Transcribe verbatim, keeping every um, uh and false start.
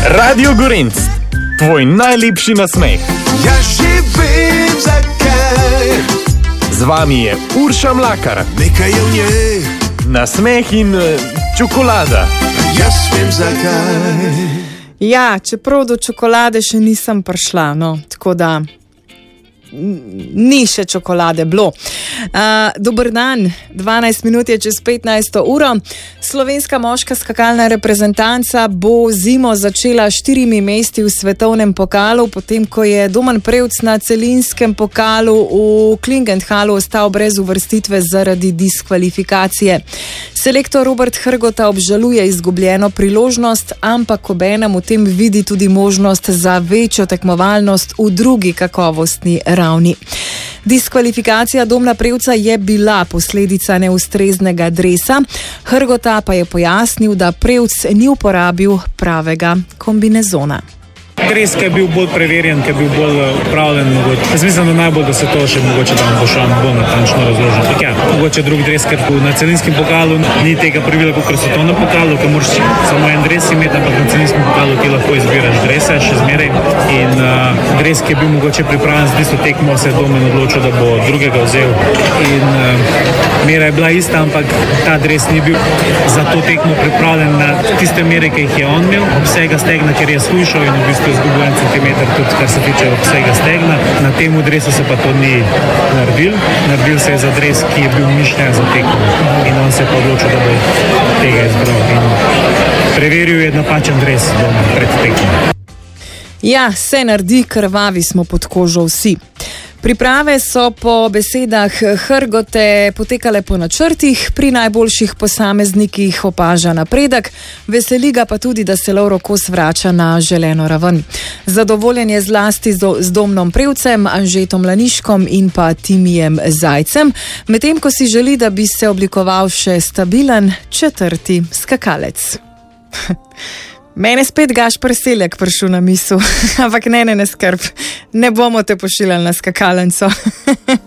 Radio Gorenc, tvoj najlepši nasmeh. Ja živim zakaj. Z vami je Urša Mlakar. Nekaj je v njej. Nasmeh in uh, čokolada. Jaz vem zakaj. Ja, čeprav do čokolade še nisem prišla, no, tako da ni še čokolade bilo. Uh, dober dan, dvanajst minut je čez petnajsto uro. Slovenska moška skakalna reprezentanca bo zimo začela štirimi mesti v svetovnem pokalu, potem ko je Domen Prevc na celinskem pokalu v Klingenhalu ostal brez uvrstitve zaradi diskvalifikacije. Selektor Robert Hrgota obžaluje izgubljeno priložnost, ampak obenem v tem vidi tudi možnost za večjo tekmovalnost v drugi kakovostni ravni. Diskvalifikacija Domna Prevca je bila posledica neustreznega dresa, Hrgota pa je pojasnil, da Prevc ni uporabil pravega kombinezona. Dres, ki je bil bolj preverjen, ki je bil bolj upravljen, mogoče. Jaz mislim, da najbolj, da se to še mogoče tam bo šlo bolj natančno razložiti. Tak ja, mogoče drug dres, ker na celinskem pokalu ni tega pravila, kot so to na pokalu, ker moraš samo en dres imeti, ampak na celinskem pokalu ti lahko izbiraš dresa še zmeraj. In uh, dres, ki je bil mogoče pripravljen z tisto tekmo, se je Domen odločil, da bo drugega vzel. In uh, mera je bila ista, ampak ta dres ni bil za to tekmo pripravljen na tiste mere, ki jih je on imel, vsega stegna, ker je shujšal in v bistvu izgubil en centimeter, tudi kar se tiče vsega stegna. Na tem dresu se pa to ni naredil. Naredil se je za dres, ki je bil mišljen za tekmo. In on se je pa odločil, da bo tega izbral. In preveril je napačen dres doma pred tekmo. Ja, se naredi, krvavi smo pod kožo vsi. Priprave so po besedah Hrgote potekale po načrtih, pri najboljših posameznikih opaža napredek, veseli ga pa tudi, da se Lovro Kos vrača na želeno raven. Zadovoljen je zlasti z Domnom Prevcem, Anžetom Laniškom in pa Timijem Zajcem, medtem ko si želi, da bi se oblikoval še stabilen četrti skakalec. Mene spet Gašper Seljak prišel na misel, ampak ne, ne, ne skrb, ne bomo te pošiljali na skakalenco.